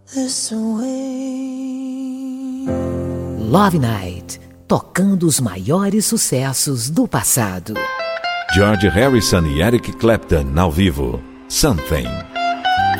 this way. Love Night, tocando os maiores sucessos do passado. George Harrison e Eric Clapton ao vivo. Something.